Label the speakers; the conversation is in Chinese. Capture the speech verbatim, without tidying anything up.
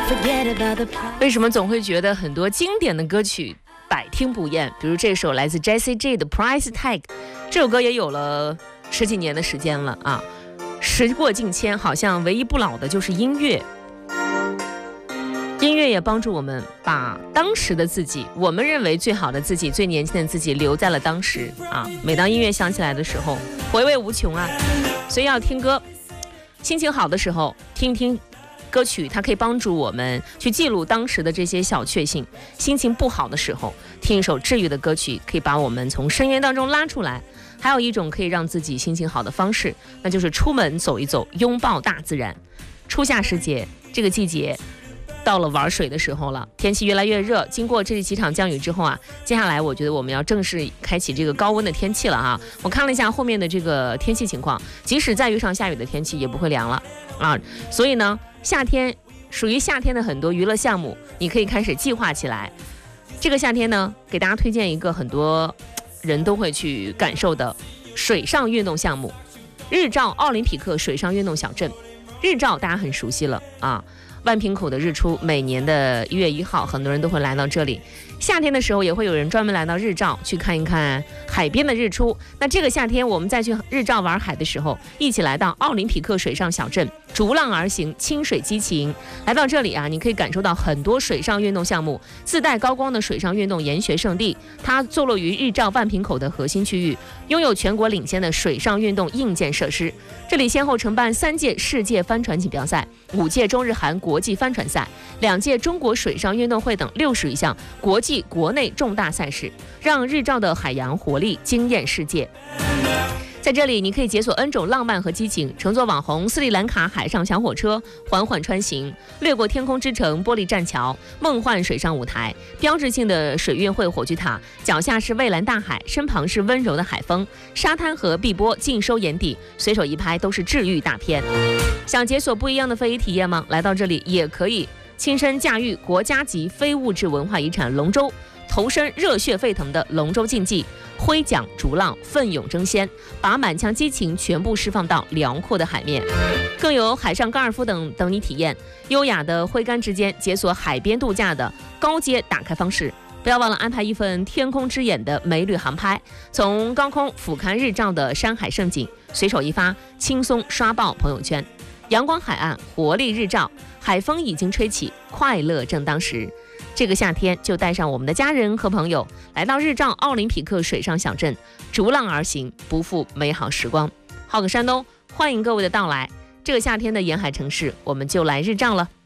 Speaker 1: 为什么总会觉得很多经典的歌曲百听不厌？比如这首来自 Jessie J 的 Price Tag， 这首歌也有了十几年的时间了啊。时过境迁，好像唯一不老的就是音乐。音乐也帮助我们把当时的自己，我们认为最好的自己，最年轻的自己留在了当时啊。每当音乐响起来的时候，回味无穷啊。所以要听歌，心情好的时候听听歌曲，它可以帮助我们去记录当时的这些小确幸。心情不好的时候，听一首治愈的歌曲，可以把我们从深渊当中拉出来。还有一种可以让自己心情好的方式，那就是出门走一走，拥抱大自然。初夏时节，这个季节到了玩水的时候了，天气越来越热。经过这几场降雨之后啊，接下来我觉得我们要正式开启这个高温的天气了哈。我看了一下后面的这个天气情况，即使再遇上下雨的天气也不会凉了啊。所以呢，夏天属于夏天的很多娱乐项目，你可以开始计划起来。这个夏天呢，给大家推荐一个很多人都会去感受的水上运动项目——日照奥林匹克水上运动小镇。日照大家很熟悉了啊。万平口的日出，每年的一月一号，很多人都会来到这里。夏天的时候，也会有人专门来到日照去看一看海边的日出。那这个夏天，我们再去日照玩海的时候，一起来到奥林匹克水上小镇，逐浪而行，清水激情。来到这里啊，你可以感受到很多水上运动项目，自带高光的水上运动研学圣地。它坐落于日照万平口的核心区域，拥有全国领先的水上运动硬件设施。这里先后承办三届世界帆船锦标赛、五届中日韩国际帆船赛、两届中国水上运动会等六十余项国际国内重大赛事，让日照的海洋活力惊艳世界。在这里，你可以解锁 N 种浪漫和激情，乘坐网红斯里兰卡海上小火车缓缓穿行，掠过天空之城、玻璃栈桥、梦幻水上舞台、标志性的水运会火炬塔，脚下是蔚蓝大海，身旁是温柔的海风，沙滩和碧波尽收眼底，随手一拍都是治愈大片。想解锁不一样的非遗体验吗？来到这里也可以亲身驾驭国家级非物质文化遗产龙舟，投身热血沸腾的龙舟竞技，挥桨逐浪，奋勇争先，把满腔激情全部释放到辽阔的海面。更有海上高尔夫等等你体验，优雅的挥杆之间解锁海边度假的高阶打开方式。不要忘了安排一份天空之眼的美旅航拍，从高空俯瞰日照的山海盛景，随手一发，轻松刷爆朋友圈。阳光海岸，活力日照，海风已经吹起，快乐正当时。这个夏天就带上我们的家人和朋友，来到日照奥林匹克水上小镇，逐浪而行，不负美好时光。浩克山东欢迎各位的到来，这个夏天的沿海城市，我们就来日照了。